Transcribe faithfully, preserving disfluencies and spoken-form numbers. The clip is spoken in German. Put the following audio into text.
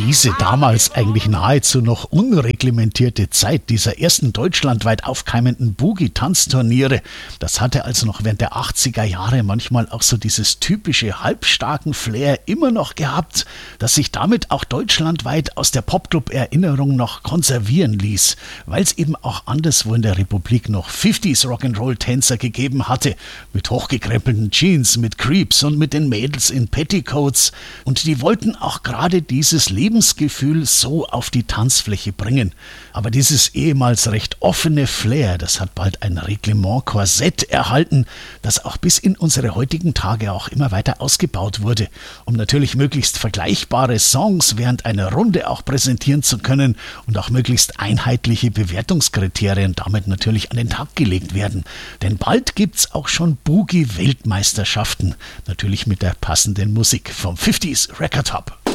Diese damals eigentlich nahezu noch unreglementierte Zeit dieser ersten deutschlandweit aufkeimenden Boogie-Tanzturniere, das hatte also noch während der achtziger Jahre manchmal auch so dieses typische halbstarken Flair immer noch gehabt, das sich damit auch deutschlandweit aus der Popclub-Erinnerung noch konservieren ließ, weil es eben auch anderswo in der Republik noch fünfziger Rock'n'Roll-Tänzer gegeben hatte, mit hochgekrempelten Jeans, mit Creeps und mit den Mädels in Petticoats, und die wollten auch gerade dieses Lebensgefühl so auf die Tanzfläche bringen. Aber dieses ehemals recht offene Flair, das hat bald ein Reglement-Korsett erhalten, das auch bis in unsere heutigen Tage auch immer weiter ausgebaut wurde, um natürlich möglichst vergleichbare Songs während einer Runde auch präsentieren zu können und auch möglichst einheitliche Bewertungskriterien damit natürlich an den Tag gelegt werden. Denn bald gibt's auch schon Boogie-Weltmeisterschaften, natürlich mit der passenden Musik vom fünfziger Record Hub.